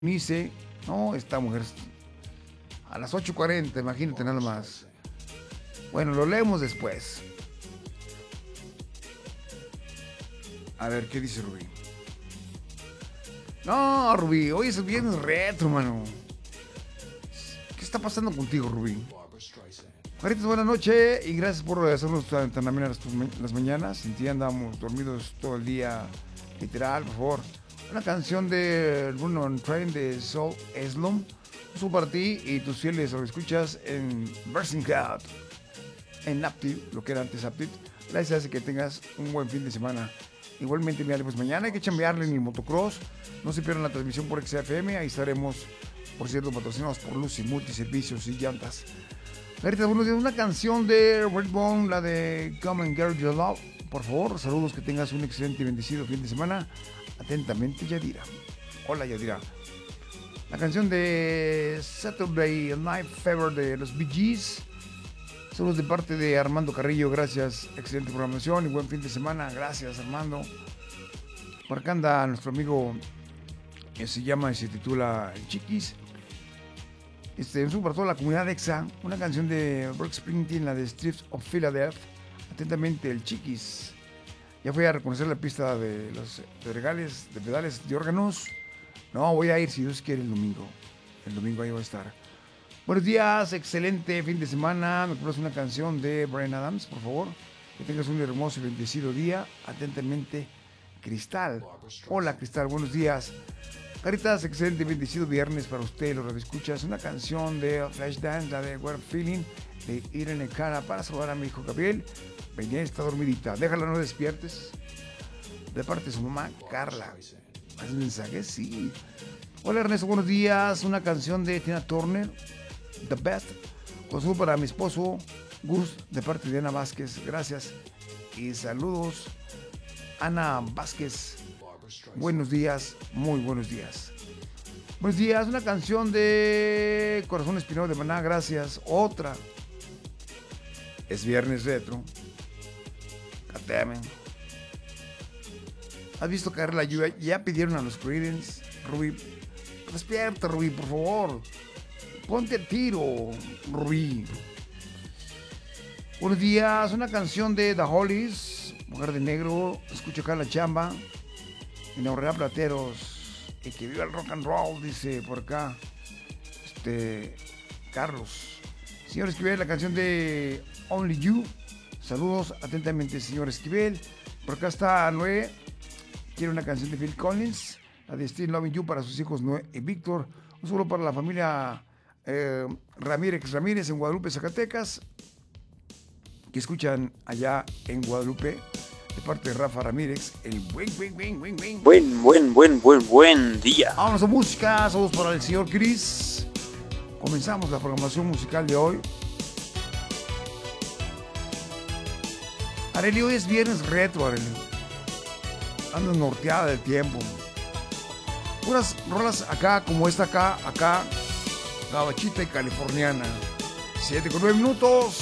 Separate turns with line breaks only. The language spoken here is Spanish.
Nice, no, esta mujer a las 8:40, imagínate nada más. Bueno, lo leemos después. A ver, ¿qué dice Rubí? No, Rubí, hoy es viernes retro, mano. ¿Qué está pasando contigo, Rubí? Caritas, buenas noches y gracias por hacernos tan amenas las mañanas. Sin ti andamos dormidos todo el día, literal, por favor. Una canción de Run on Train de Soul Eslom. Uso para ti y tus fieles lo escuchas en Bursting Out, en Aptiv, lo que era antes Aptiv. Gracias, que tengas un buen fin de semana. Igualmente, mira, pues mañana hay que chambearle en el motocross. No se pierdan la transmisión por XFM. Ahí estaremos, por cierto, patrocinados por Lucy Multiservicios y Llantas. Ahorita, buenos días. Una canción de Redbone, la de Come and Get Your Love. Por favor, saludos, que tengas un excelente y bendecido fin de semana. Atentamente, Yadira. Hola, Yadira. La canción de Saturday Night Fever de los Bee Gees. Saludos de parte de Armando Carrillo. Gracias, excelente programación y buen fin de semana. Gracias, Armando. Por acá anda nuestro amigo que se llama y se titula El Chiquis. Un saludo para toda la comunidad EXA. Una canción de Bruce Springsteen, la de Streets of Philadelphia. Atentamente, El Chiquis. Ya fui a reconocer la pista de los pedales de órganos. No, voy a ir si Dios quiere el domingo. El domingo ahí voy a estar. Buenos días, excelente fin de semana. Me pones una canción de Bryan Adams, por favor. Que tengas un hermoso y bendecido día. Atentamente, Cristal. Hola, Cristal, buenos días. Caritas, excelente y bendecido viernes para usted, los radioescuchas. Una canción de Flashdance, la de We're Feeling, de Irene Cara, para saludar a mi hijo Gabriel. Venía, está dormidita. Déjala, no despiertes. De parte de su mamá, Carla. ¿Más mensajes? Sí. Hola, Ernesto, buenos días. Una canción de Tina Turner, The Best. Consumo para mi esposo, Gus, de parte de Ana Vázquez. Gracias. Y saludos, Ana Vázquez. Buenos días, muy buenos días. Buenos días, una canción de Corazón Espinado de Maná, gracias. Otra. Es viernes retro. Cateame. ¿Has visto caer la lluvia? Ya pidieron a los Creedence. Rubí, despierta, Rubí, por favor. Ponte el tiro, Rubí. Buenos días, una canción de The Hollies, Mujer de Negro. Escucho acá la chamba. En Aurrera Plateros. Y que viva el rock and roll, dice por acá Carlos. Señor Esquivel, la canción de Only You. Saludos atentamente, señor Esquivel. Por acá está Noé. Quiere una canción de Phil Collins, la de Still Loving You, para sus hijos Noé y Víctor. Un saludo para la familia Ramírez en Guadalupe, Zacatecas, que escuchan allá en Guadalupe, de parte de Rafa Ramírez, el buen
día.
Vámonos a música. Saludos para el señor Chris. Comenzamos la programación musical de hoy. Arely, hoy es viernes retro, Arely. Ando norteada del tiempo. Puras rolas acá, como esta acá, gabachita y californiana. 7:09.